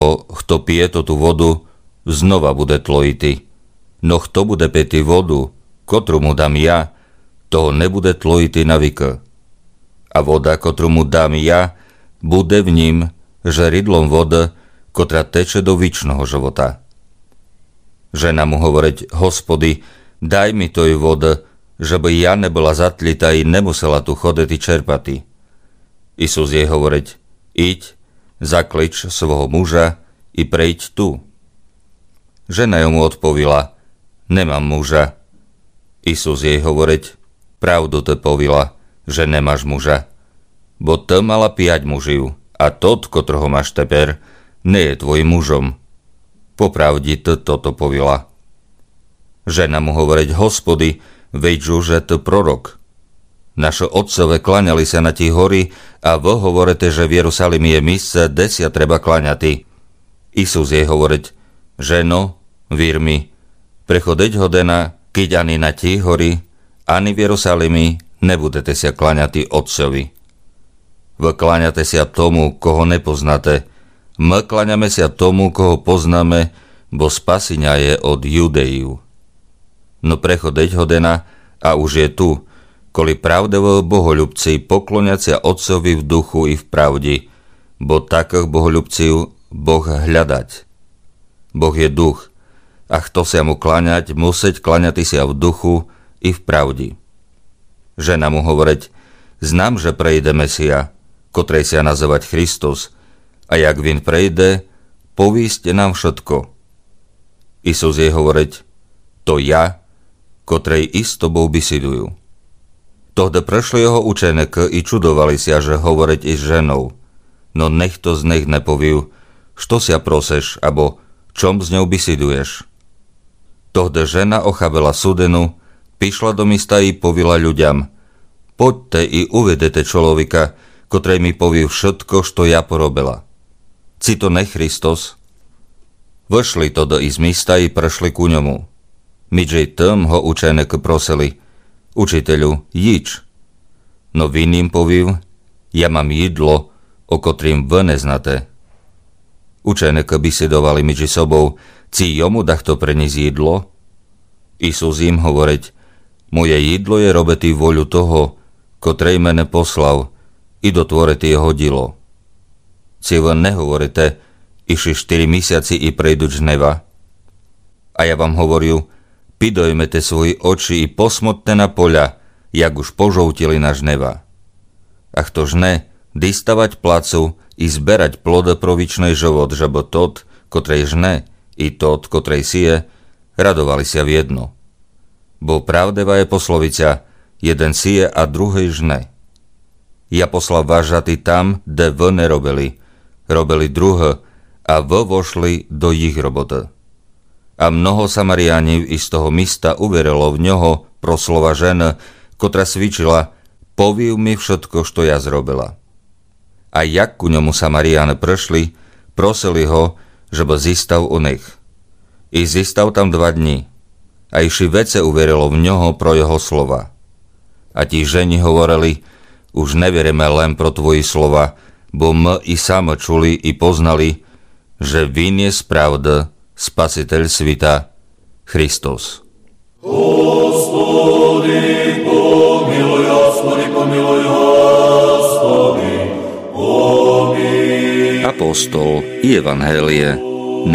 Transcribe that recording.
Kto pije tú vodu, znova bude tlojitý. No kto bude piť vodu, ktorú mu dám ja, toho nebude tlojitý na veky. A voda, ktorú mu dám ja, bude v ním žeridlom vody, ktorá teče do vičného života. Žena mu hovoriť: Hospody, daj mi toj vody, že by ja nebola zatlitá i nemusela tu chodiť i čerpati. Isus jej hovoriť: Iď, zaklič svojho muža i prejď tu. Žena mu odpovila: Nemám muža. Isus jej hovoriť: Pravdu te povila, že nemáš muža. Bo te mala 5 muživ, a tot, kotroho máš teper, nie je tvojim mužom. Popravdi te toto povila. Žena mu hovoriť: Hospody, veďžu, že te prorok. Naše otcové klaňali sa na tí hory a vy hovorite, že v Jerusalimi je místce, kde sa treba klaňati. Isus jej hovoriť: Ženo, vír mi, prechodeť hodena, keď ani na tí hory, ani v Jerusalimi nebudete sa klaňati Otcovi. Vy klaňate sa tomu, koho nepoznáte. My klaňame sa tomu, koho poznáme, bo spasiňa je od Judeju. No prechodeť hodena a už je tu, kvôli pravdevo bohoľubci pokloňacia Otcovi v duchu i v pravdi, bo takých bohoľubciu Boh hľadať. Boh je duch, a kto sa mu klaňať, musieť klaňati sa v duchu i v pravdi. Žena mu hovoriť: Znám, že prejde Mesia, kotrej sa nazývať Kristus, a jak vin prejde, povíste nám všetko. Isus jej hovoriť: To ja, kotrej i s tobou bisidujú. Tohde prešli jeho učenek i čudovali sa, že hovoriť i s ženou, no nechto z nich nepoviu, što sa proseš, abo čom s ňou bisiduješ. Tohde žena ochabela sudenu, pišla do mista i povila ľuďam: Poďte i uvedete človeka, kotrej mi povie všetko, što ja porobila. Ci to ne Kristus? Vešli to do iz mista i prešli ku ňomu. Midžej tam ho učenek prosili: Učiteľu, jič. No vin im povie: Ja mám jedlo, o kotrým vy neznáte. Učenek bisedovali medzi sobou: Ci jomu dachto preniesť jedlo? Isus im hovoriť: Moje jedlo je robetý voľu toho, kotrej mene poslal, i dotvoriti jeho dilo. Ci vy nehovorite: Iši 4 mesiaci i prejdu žneva. A ja vám hovoriu: Pidojmete svoji oči i posmotne na poľa, jak už požoutili na žneva. A kto žne, distavať placu i zberať plod pro vičnej život, žebo tot, kotrej žne, i tot, kotrej sije, radovali sa v jedno. Bo pravdeva je poslovica: jeden sije a druhej žne. Ja poslal vás žaty tam, kde vy nerobili, robili druhé, a vy vošli do ich roboty. A mnoho Samariániv i z toho mista uverilo v ňoho pro slova ženy, kotra svičila: Povív mi všetko, što ja zrobila. A jak ku ňomu Samariáne prešli, prosili ho, že by zistav u nich. I zistav tam 2 dní. A iši vece uverilo v ňoho pro jeho slova. A tí ženi hovorili: Už neveríme len pro tvoji slova, bo my i sami čuli i poznali, že vin je spravda, Spasiteľ svita, Kristus. Господи, помилуй, Господи, помилуй, Господи, помилуj. Apostol i Evanhélie